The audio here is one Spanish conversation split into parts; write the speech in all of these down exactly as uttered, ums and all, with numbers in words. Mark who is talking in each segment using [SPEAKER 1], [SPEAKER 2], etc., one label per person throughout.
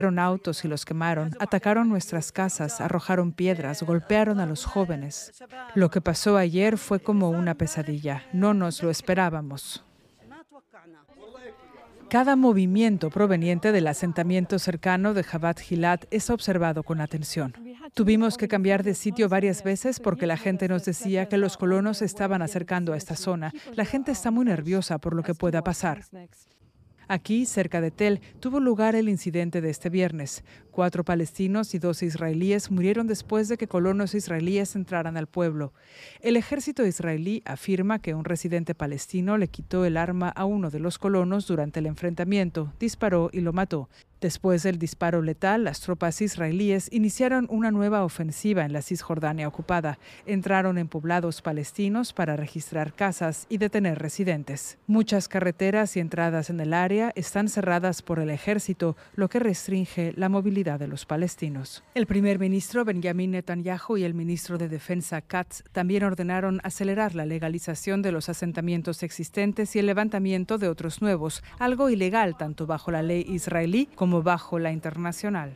[SPEAKER 1] autos y los quemaron, atacaron nuestras casas, arrojaron piedras, golpearon a los jóvenes. Lo que pasó ayer fue como una pesadilla. No nos lo esperábamos. Cada movimiento proveniente del asentamiento cercano de Jabhat Gilat es observado con atención. Tuvimos que cambiar de sitio varias veces porque la gente nos decía que los colonos se estaban acercando a esta zona. La gente está muy nerviosa por lo que pueda pasar. Aquí, cerca de Tel, tuvo lugar el incidente de este viernes. Cuatro palestinos y dos israelíes murieron después de que colonos israelíes entraran al pueblo. El ejército israelí afirma que un residente palestino le quitó el arma a uno de los colonos durante el enfrentamiento, disparó y lo mató. Después del disparo letal, las tropas israelíes iniciaron una nueva ofensiva en la Cisjordania ocupada. Entraron en poblados palestinos para registrar casas y detener residentes. Muchas carreteras y entradas en el área están cerradas por el ejército, lo que restringe la movilidad de los palestinos. El primer ministro Benjamin Netanyahu y el ministro de Defensa Katz también ordenaron acelerar la legalización de los asentamientos existentes y el levantamiento de otros nuevos, algo ilegal tanto bajo la ley israelí como como bajo la internacional.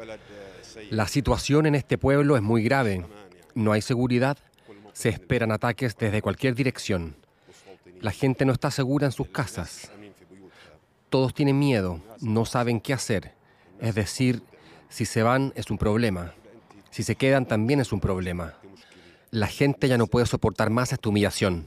[SPEAKER 2] La situación en este pueblo es muy grave. No hay seguridad. Se esperan ataques desde cualquier dirección. La gente no está segura en sus casas. Todos tienen miedo, no saben qué hacer. Es decir, si se van es un problema. Si se quedan también es un problema. La gente ya no puede soportar más esta humillación.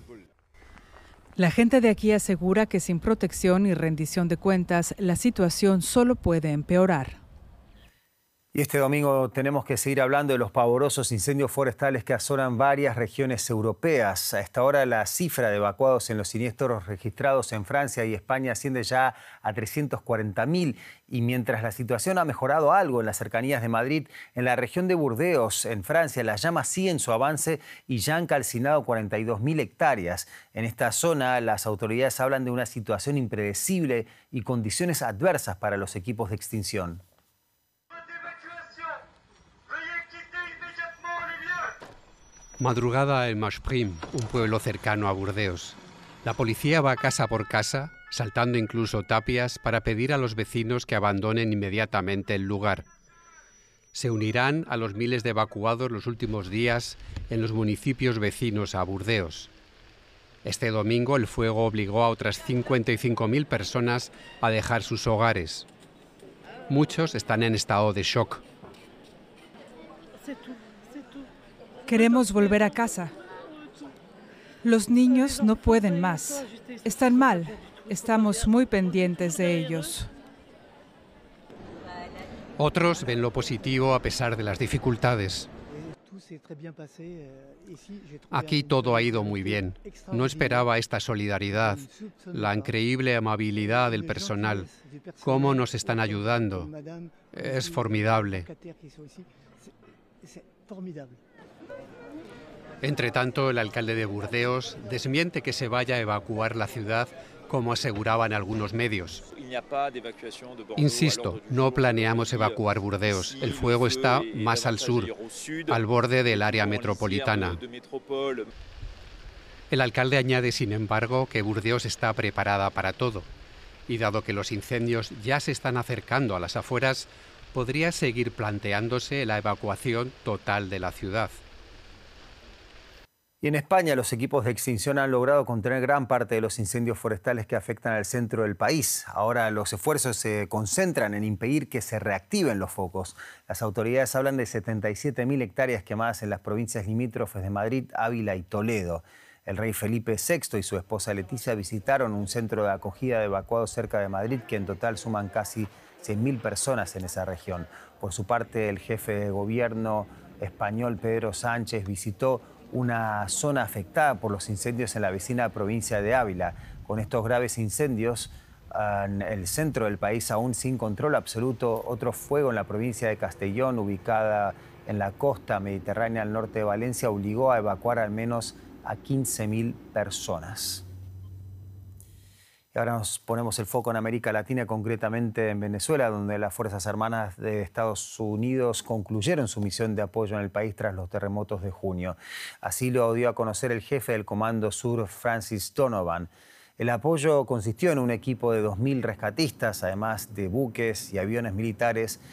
[SPEAKER 1] La gente de aquí asegura que sin protección y rendición de cuentas, la situación solo puede empeorar.
[SPEAKER 3] Y este domingo tenemos que seguir hablando de los pavorosos incendios forestales que asolan varias regiones europeas. A esta hora la cifra de evacuados en los siniestros registrados en Francia y España asciende ya a trescientos cuarenta mil. Y mientras la situación ha mejorado algo en las cercanías de Madrid, en la región de Burdeos, en Francia, las llamas siguen su avance y ya han calcinado cuarenta y dos mil hectáreas. En esta zona, las autoridades hablan de una situación impredecible y condiciones adversas para los equipos de extinción.
[SPEAKER 4] Madrugada en Masprim, un pueblo cercano a Burdeos. La policía va casa por casa, saltando incluso tapias para pedir a los vecinos que abandonen inmediatamente el lugar. Se unirán a los miles de evacuados los últimos días en los municipios vecinos a Burdeos. Este domingo el fuego obligó a otras cincuenta y cinco mil personas a dejar sus hogares. Muchos están en estado de shock.
[SPEAKER 1] Queremos volver a casa. Los niños no pueden más. Están mal. Estamos muy pendientes de ellos.
[SPEAKER 4] Otros ven lo positivo a pesar de las dificultades. Aquí todo ha ido muy bien. No esperaba esta solidaridad, la increíble amabilidad del personal, cómo nos están ayudando. Es formidable. Entre tanto, el alcalde de Burdeos desmiente que se vaya a evacuar la ciudad, como aseguraban algunos medios. Insisto, no planeamos evacuar Burdeos. El fuego está más al sur, al borde del área metropolitana. El alcalde añade, sin embargo, que Burdeos está preparada para todo. Y dado que los incendios ya se están acercando a las afueras, podría seguir planteándose la evacuación total de la ciudad.
[SPEAKER 3] Y en España los equipos de extinción han logrado contener gran parte de los incendios forestales que afectan al centro del país. Ahora los esfuerzos se concentran en impedir que se reactiven los focos. Las autoridades hablan de setenta y siete mil hectáreas quemadas en las provincias limítrofes de Madrid, Ávila y Toledo. El rey Felipe sexto y su esposa Leticia visitaron un centro de acogida de evacuados cerca de Madrid, que en total suman casi cien mil personas en esa región. Por su parte, el jefe de gobierno español, Pedro Sánchez, visitó una zona afectada por los incendios en la vecina provincia de Ávila. Con estos graves incendios en el centro del país aún sin control absoluto, otro fuego en la provincia de Castellón, ubicada en la costa mediterránea al norte de Valencia, obligó a evacuar al menos a quince mil personas. Y ahora nos ponemos el foco en América Latina, concretamente en Venezuela, donde las Fuerzas Armadas de Estados Unidos concluyeron su misión de apoyo en el país tras los terremotos de junio. Así lo dio a conocer el jefe del Comando Sur, Francis Donovan. El apoyo consistió en un equipo de dos mil rescatistas, además de buques y aviones militares